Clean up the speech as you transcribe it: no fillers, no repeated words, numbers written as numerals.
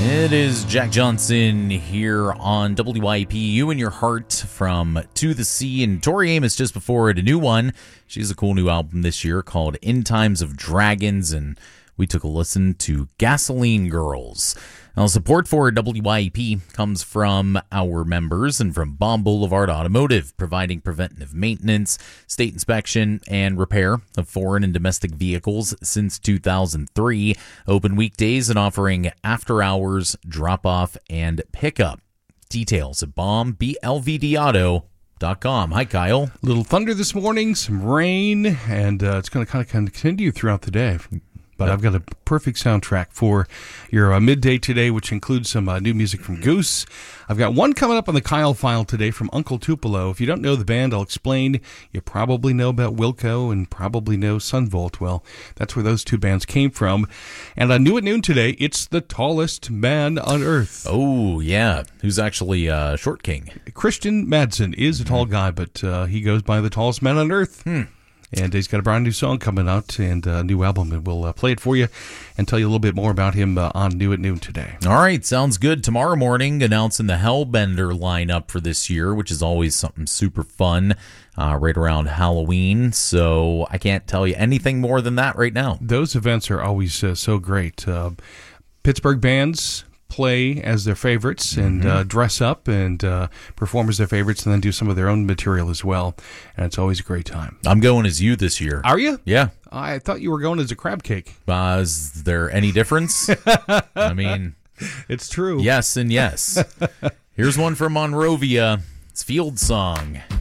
It is Jack Johnson here on WYP, You in Your Heart from To the Sea, and Tori Amos just before it, a new one. She has a cool new album this year called In Times of Dragons, and we took a listen to Gasoline Girls. Now, support for WYP comes from our members and from Bomb Boulevard Automotive, providing preventative maintenance, state inspection, and repair of foreign and domestic vehicles since 2003. Open weekdays and offering after-hours drop-off and pickup. Details at bomblvdauto.com. Hi, Kyle. Little thunder this morning, some rain, and it's going to kind of continue throughout the day. But I've got a perfect soundtrack for your midday today, which includes some new music from Goose. I've got one coming up on the Kyle File today from Uncle Tupelo. If you don't know the band, I'll explain. You probably know about Wilco and probably know Sunvolt. Well, that's where those two bands came from. And on New at Noon today, it's the tallest man on earth. Oh, yeah. Who's actually Short King? Christian Madsen is a tall guy, but he goes by the tallest man on earth. And he's got a brand new song coming out and a new album, and we'll play it for you and tell you a little bit more about him on New at Noon today. All right, sounds good. Tomorrow morning, announcing the Hellbender lineup for this year, which is always something super fun right around Halloween. So I can't tell you anything more than that right now. Those events are always so great. Pittsburgh bands play as their favorites and dress up and perform as their favorites and then do some of their own material as well. And it's always a great time. I'm going as you this year. Are you? Yeah. I thought you were going as a crab cake. Is there any difference? I mean, it's true. Yes and yes. Here's one from Monrovia. It's Field Song.